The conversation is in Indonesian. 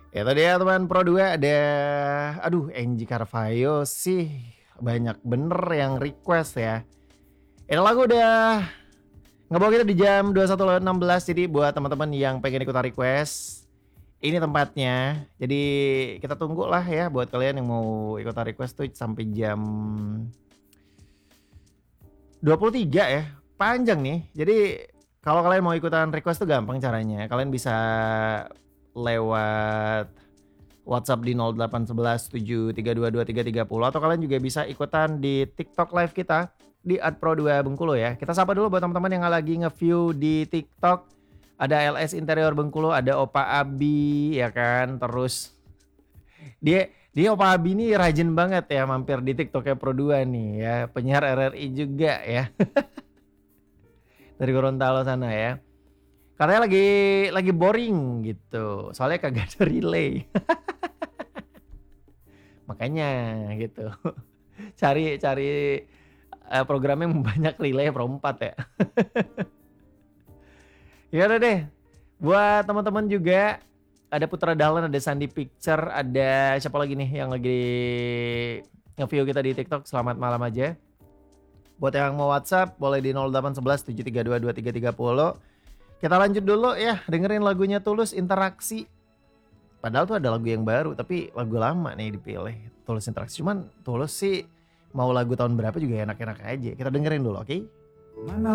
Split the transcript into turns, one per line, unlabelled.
Itu dia teman Pro 2 ada aduh Angie Carvalho sih banyak bener yang request ya. Ini lagu udah ngebawa kita di jam 21.16, jadi buat teman-teman yang pengen ikutan request ini tempatnya. Jadi kita tunggu lah ya buat kalian yang mau ikutan request tuh sampai jam 23 ya. Panjang nih. Jadi kalau kalian mau ikutan request tuh gampang caranya. Kalian bisa lewat WhatsApp di 0811 732 2330 atau kalian juga bisa ikutan di TikTok live kita di @pro2 Bengkulu ya. Kita sapa dulu buat teman-teman yang lagi nge-view di TikTok. Ada LS Interior Bengkulu, ada Opa Abi ya kan. Terus dia Opa Abi ini rajin banget ya mampir di TikToknya Pro2 nih ya. Penyiar RRI juga ya. Dari Gorontalo sana ya. Katanya lagi boring gitu. Soalnya kagak ada relay. Makanya gitu. Cari program yang banyak relay Pro 4 ya. Ya udah deh. Buat teman-teman juga ada Putra Dahlan, ada Sandi Picture, ada siapa lagi nih yang lagi nge-view kita di TikTok. Selamat malam aja. Buat yang mau WhatsApp boleh di 0811 732 2330. Kita lanjut dulu ya, dengerin lagunya Tulus Interaksi. Padahal tuh ada lagu yang baru, tapi lagu lama nih dipilih. Tulus Interaksi. Cuman Tulus sih mau lagu tahun berapa juga enak-enak aja. Kita dengerin dulu, oke?
Mana